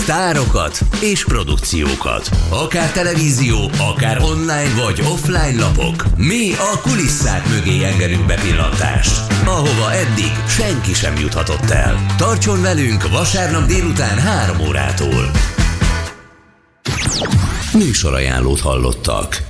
Sztárokat és produkciókat. Akár televízió, akár online vagy offline lapok. Mi a kulisszák mögé engedünk bepillantást, ahova eddig senki sem juthatott el. Tartson velünk vasárnap délután 3 órától. Műsorajánlót hallottak.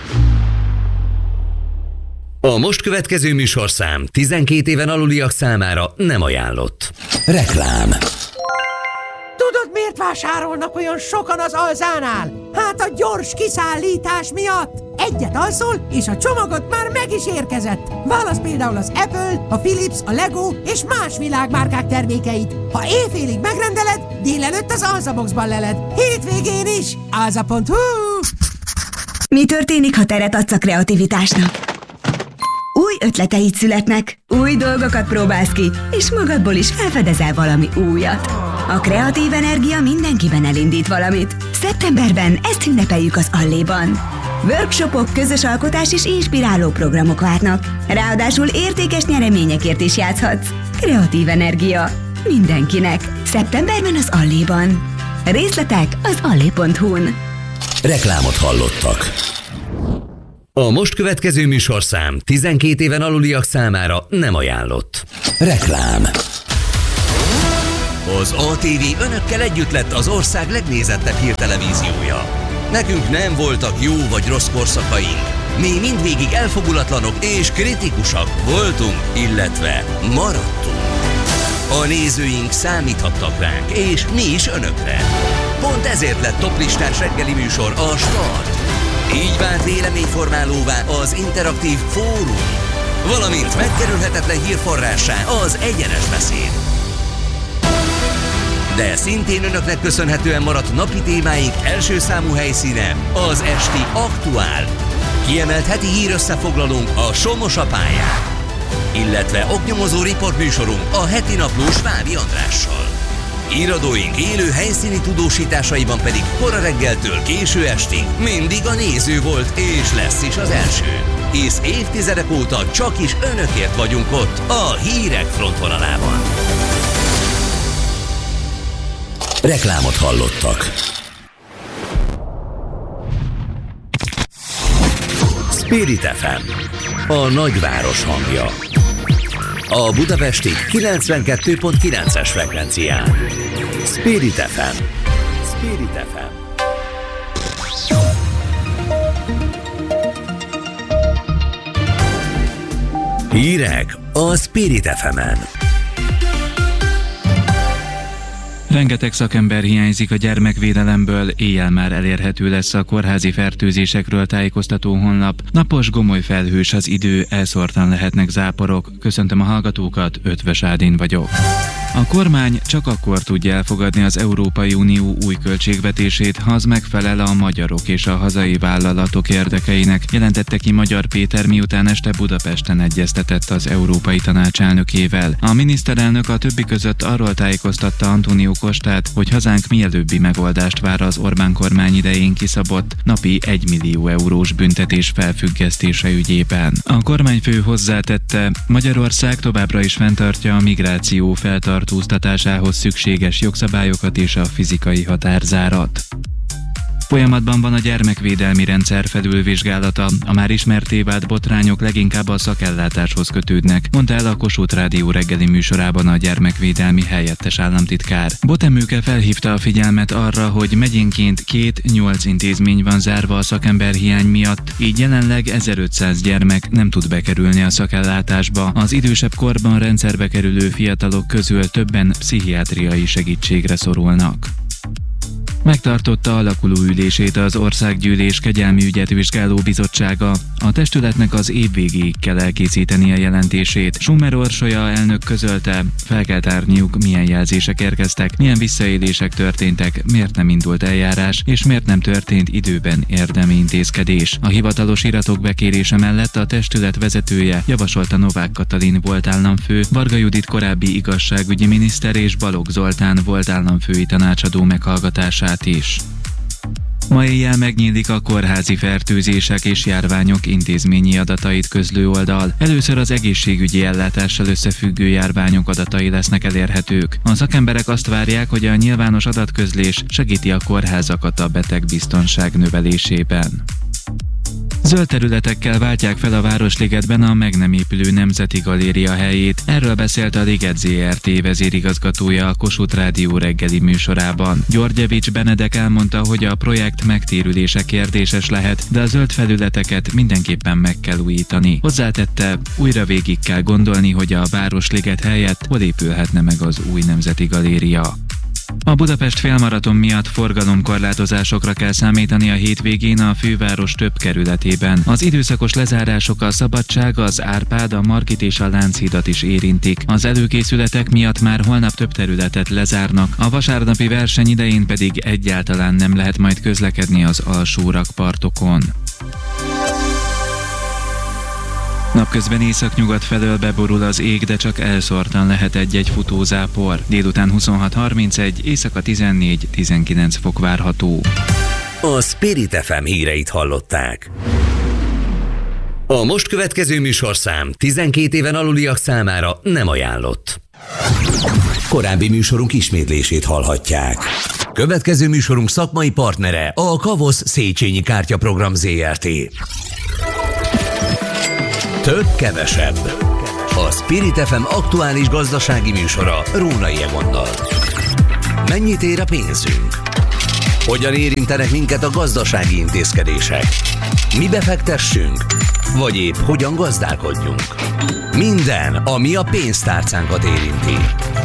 A most következő műsorszám 12 éven aluliak számára nem ajánlott. Reklám. Tudod, miért vásárolnak olyan sokan az Alzánál? Hát a gyors kiszállítás miatt. Egyet alszol, és a csomagot már meg is érkezett. Válasz például az Apple, a Philips, a Lego és más világmárkák termékeit. Ha éjfélig megrendeled, délelőtt az Alzaboxban leled. Hétvégén is. Alza.hu. Mi történik, ha teret adsz a kreativitásnak? Új ötleteid születnek, új dolgokat próbálsz ki, és magadból is felfedezel valami újat. A kreatív energia mindenkiben elindít valamit. Szeptemberben ezt ünnepeljük az Alléban. Workshopok, közös alkotás és inspiráló programok várnak. Ráadásul értékes nyereményekért is játszhatsz. Kreatív energia. Mindenkinek. Szeptemberben az Alléban. Részletek az allé.hu-n. Reklámot hallottak. A most következő műsorszám 12 éven aluliak számára nem ajánlott. Reklám. Az ATV önökkel együtt lett az ország legnézettebb hírtelevíziója. Nekünk nem voltak jó vagy rossz korszakaink. Mi mindvégig elfogulatlanok és kritikusak voltunk, illetve maradtunk. A nézőink számíthattak ránk, és mi is önökre. Pont ezért lett toplistás reggeli műsor a Start. Így vált véleményformálóvá az interaktív fórum, valamint megkerülhetetlen hírforrássá az egyenes beszéd. De szintén önöknek köszönhetően maradt napi témáink első számú helyszíne az esti Aktuál. Kiemelt heti hírösszefoglalónk a Somos a pályán, illetve oknyomozó riportműsorunk a heti napló Svábi Andrással. Iradóink élő helyszíni tudósításaiban pedig kora reggeltől késő estig mindig a néző volt és lesz is az első. Hisz évtizedek óta csak is önökért vagyunk ott a hírek frontvonalában. Reklámot hallottak. Spirit FM, a nagyváros hangja. A budapesti 92.9-es frekvencián. Spirit FM. Spirit FM. Hírek a Spirit FM-en. Rengeteg szakember hiányzik a gyermekvédelemből, éjjel már elérhető lesz a kórházi fertőzésekről tájékoztató honlap. Napos, gomoly felhős az idő, elszórtan lehetnek záporok. Köszöntöm a hallgatókat, Ötvös Ádin vagyok. A kormány csak akkor tudja elfogadni az Európai Unió új költségvetését, ha az megfelel a magyarok és a hazai vállalatok érdekeinek, jelentette ki Magyar Péter, miután este Budapesten egyeztetett az Európai Tanács elnökével. A miniszterelnök a többi között arról tájékoztatta Antónió Costát, hogy hazánk mielőbbi megoldást vár az Orbán kormány idején kiszabott napi 1 millió eurós büntetés felfüggesztése ügyében. A kormányfő hozzátette, Magyarország továbbra is fenntartja a migráció feltartóztatásához szükséges jogszabályokat és a fizikai határzárat. Folyamatban van a gyermekvédelmi rendszer felülvizsgálata, a már ismertté vált botrányok leginkább a szakellátáshoz kötődnek, mondta el a Kossuth Rádió reggeli műsorában a gyermekvédelmi helyettes államtitkár. Botemőke felhívta a figyelmet arra, hogy megyénként 2-8 intézmény van zárva a szakemberhiány miatt, így jelenleg 1500 gyermek nem tud bekerülni a szakellátásba. Az idősebb korban rendszerbe kerülő fiatalok közül többen pszichiátriai segítségre szorulnak. Megtartotta alakuló ülését az Országgyűlés Kegyelmi ügyet vizsgáló bizottsága. A testületnek az év végéig kell elkészíteni a jelentését. Schumer Orsolya elnök közölte, fel kell tárniuk, milyen jelzések érkeztek, milyen visszaélések történtek, miért nem indult eljárás, és miért nem történt időben érdemi intézkedés. A hivatalos iratok bekérése mellett a testület vezetője javasolta Novák Katalin volt államfő, Varga Judit korábbi igazságügyi miniszter és Balogh Zoltán volt államfői tanácsadó meghallgatását is. Ma éjjel megnyílik a kórházi fertőzések és járványok intézményi adatait közlő oldal. Először az egészségügyi ellátással összefüggő járványok adatai lesznek elérhetők. A szakemberek azt várják, hogy a nyilvános adatközlés segíti a kórházakat a betegbiztonság növelésében. Zöld területekkel váltják fel a Városligetben a meg nem épülő Nemzeti Galéria helyét. Erről beszélt a Liget Zrt. Vezérigazgatója a Kossuth Rádió reggeli műsorában. Györgyevics Benedek elmondta, hogy a projekt megtérülése kérdéses lehet, de a zöld felületeket mindenképpen meg kell újítani. Hozzátette, újra végig kell gondolni, hogy a Városliget helyett hol épülhetne meg az új Nemzeti Galéria. A Budapest félmaraton miatt forgalomkorlátozásokra kell számítani a hétvégén a főváros több kerületében. Az időszakos lezárások a Szabadság, az Árpád, a Margit és a Lánchídat is érintik. Az előkészületek miatt már holnap több területet lezárnak, a vasárnapi verseny idején pedig egyáltalán nem lehet majd közlekedni az alsó rakpartokon. Napközben északnyugat felől beborul az ég, de csak elszórtan lehet egy-egy futózápor. Délután 26-31, éjszaka 14-19 fok várható. A Spirit FM híreit hallották. A most következő műsorszám 12 éven aluliak számára nem ajánlott. Korábbi műsorunk ismétlését hallhatják. Következő műsorunk szakmai partnere a Kavosz Széchenyi Kártyaprogram Zrt. Több kevesebb. A Spirit FM aktuális gazdasági műsora Rónai Egonnal. Mennyit ér a pénzünk? Hogyan érintenek minket a gazdasági intézkedések? Mi befektessünk? Vagy épp hogyan gazdálkodjunk? Minden, ami a pénztárcánkat érinti.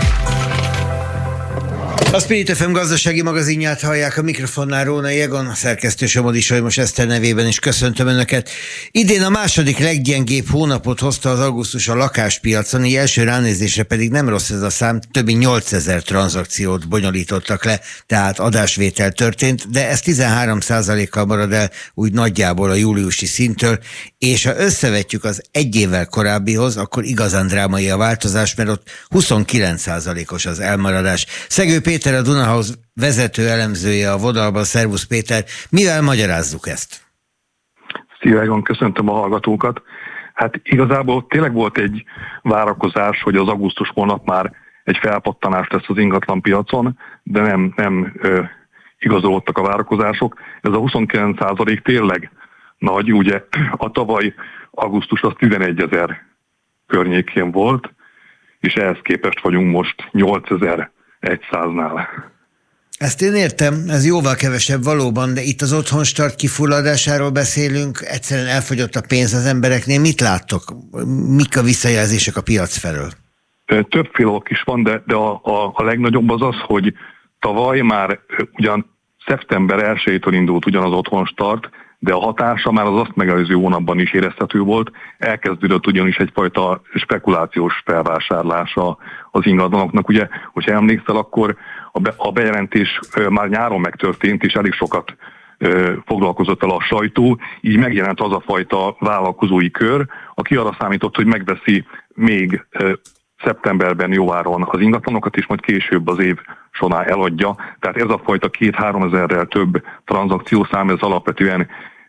A Spirit FM gazdasági magazinját hallják, a mikrofonnál Rónai Egon, a szerkesztő Somodi Solymos Eszter nevében is köszöntöm Önöket. Idén a második leggyengébb hónapot hozta az augusztus a lakáspiacon, így első ránézésre pedig nem rossz ez a szám, több mint 8000 tranzakciót bonyolítottak le, tehát adásvétel történt, de ez 13%-kal marad el úgy nagyjából a júliusi szintől, és ha összevetjük az egy évvel korábbihoz, akkor igazán drámai a változás, mert ott 29%-os az elmaradás. Szegő Péter, a Dunahouse vezető elemzője a vonalban. Szervusz Péter, mivel magyarázzuk ezt? Szia Egon, köszöntöm a hallgatókat. Hát igazából tényleg volt egy várakozás, hogy az augusztus hónap már egy felpattanás lesz az ingatlanpiacon, de nem igazolódtak a várakozások. Ez a 29% tényleg nagy, ugye a tavaly augusztus az 11 000 környékén volt, és ehhez képest vagyunk most 8100-nál. Ezt én értem, ez jóval kevesebb valóban, de itt az otthonstart kifulladásáról beszélünk, egyszerűen elfogyott a pénz az embereknél. Mit láttok? Mik a visszajelzések a piac felől? Többféle ok is van, de a legnagyobb az az, hogy tavaly már ugyan szeptember 1-től indult ugyan az otthonstart, de a hatása már az azt megelőző hónapban is érezhető volt. Elkezdődött ugyanis egyfajta spekulációs felvásárlása az ingatlanoknak. Ugye, hogyha emlékszel, akkor a bejelentés már nyáron megtörtént, és elég sokat foglalkozott el a sajtó, így megjelent az a fajta vállalkozói kör, aki arra számított, hogy megveszi még szeptemberben jóáron az ingatlanokat, és majd később az év során eladja. Tehát ez a fajta 2-3 ezerrel több tranzakciószám, ez alapvetően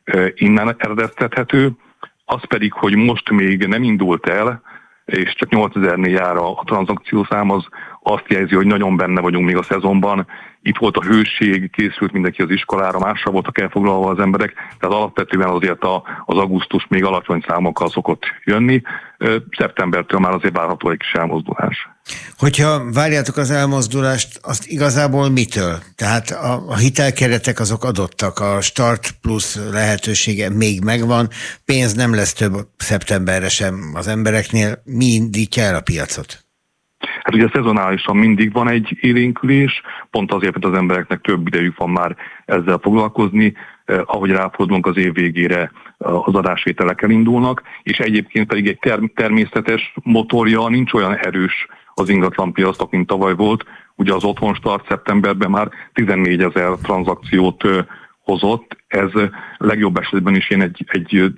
innen eredeztethető. Az pedig, hogy most még nem indult el, és csak 8000-nél jár a tranzakciószám, az azt jelzi, hogy nagyon benne vagyunk még a szezonban. Itt volt a hőség, készült mindenki az iskolára, másra voltak elfoglalva az emberek, tehát alapvetően azért az augusztus még alacsony számokkal szokott jönni. Szeptembertől már azért várható egy kis elmozdulás. Hogyha várjátok az elmozdulást, azt igazából mitől? Tehát a hitelkeretek azok adottak, a Start Plus lehetősége még megvan, pénz nem lesz több szeptemberre sem az embereknél. Mi indítja el a piacot? Hát ugye szezonálisan mindig van egy élénkülés, pont azért, mert az embereknek több idejük van már ezzel foglalkozni, ahogy ráfordulunk az év végére, az adásvételek elindulnak, és egyébként pedig egy természetes motorja nincs olyan erős az ingatlanpiacnak, mint tavaly volt. Ugye az otthonstart szeptemberben már 14 000 tranzakciót hozott, ez legjobb esetben is én egy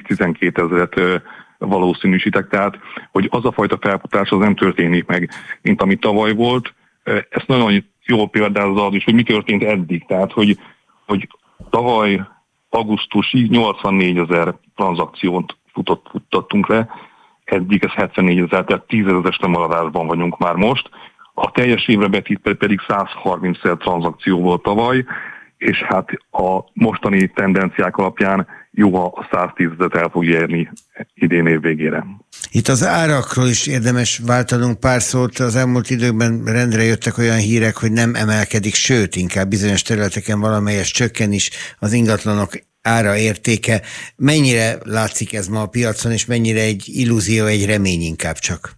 10-12 ezeret valószínűsítek, tehát hogy az a fajta felfutás az nem történik meg, mint ami tavaly volt. Ezt nagyon jól példázza az is, hogy mi történt eddig, tehát hogy tavaly augusztusig 84 000 tranzakciót futtattunk le, eddig ez 74 000, tehát 10 000-es lemaradásban vagyunk már most. A teljes évre betítve pedig 130 000 tranzakció volt tavaly, és hát a mostani tendenciák alapján jó, ha a 110 000 el fog érni idén év végére. Itt az árakról is érdemes váltanunk pár szót. Az elmúlt időkben rendre jöttek olyan hírek, hogy nem emelkedik, sőt, inkább bizonyos területeken valamelyes csökken is az ingatlanok ára, értéke. Mennyire látszik ez ma a piacon, és mennyire egy illúzió, egy remény inkább csak?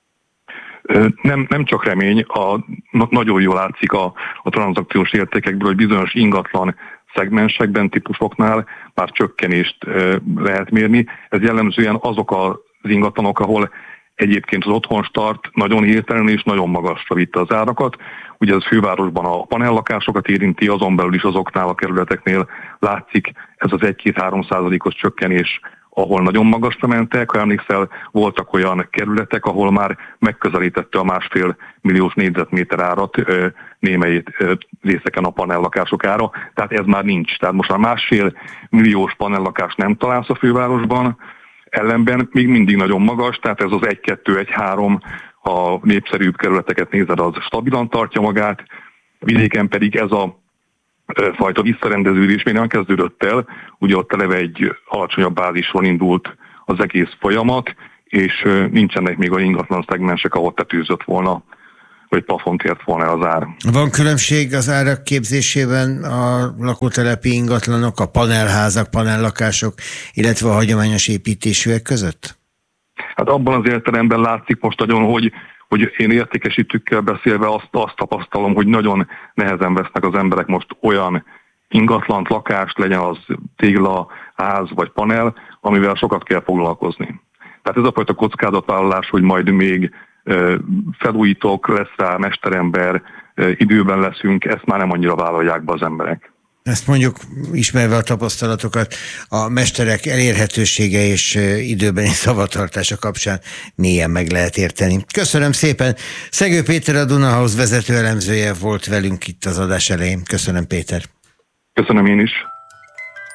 Nem csak remény, nagyon jól látszik a tranzakciós értékekből, hogy bizonyos ingatlan szegmensekben, típusoknál már csökkenést lehet mérni. Ez jellemzően azok az ingatlanok, ahol egyébként az otthonstart nagyon hirtelen és nagyon magasra vitte az árakat. Ugye ez fővárosban a panellakásokat érinti, azon belül is azoknál a kerületeknél látszik ez az 1-2-3% csökkenés, ahol nagyon magasra mentek. Ha emlékszel, voltak olyan kerületek, ahol már megközelítette a 1,5 milliós négyzetméter árat némelyik részeken a panellakások ára, tehát ez már nincs. Tehát most már 1,5 milliós panellakást nem találsz a fővárosban, ellenben még mindig nagyon magas, tehát ez az 1-2-1-3, ha népszerűbb kerületeket nézed, az stabilan tartja magát, vidéken pedig ez a fajta visszarendeződés még nem kezdődött el, ugye ott eleve egy alacsonyabb bázisról indult az egész folyamat, és nincsenek még olyan ingatlan szegmensek, ahol tetőzött volna, vagy plafont ért volna az ár. Van különbség az árak képzésében a lakótelepi ingatlanok, a panelházak, panellakások, illetve a hagyományos építésűek között? Hát abban az értelemben látszik most nagyon, hogy én értékesítőkkel beszélve azt tapasztalom, hogy nagyon nehezen vesznek az emberek most olyan ingatlant, lakást, legyen az tégla, ház vagy panel, amivel sokat kell foglalkozni. Tehát ez a fajta kockázatvállalás, hogy majd még felújítok, lesz rá mesterember, időben leszünk, ezt már nem annyira vállalják be az emberek. Ezt mondjuk, ismerve a tapasztalatokat, a mesterek elérhetősége és időbeni szavatartása kapcsán mélyen meg lehet érteni. Köszönöm szépen. Szegő Péter, a Dunahouse vezető elemzője volt velünk itt az adás elején. Köszönöm, Péter. Köszönöm én is.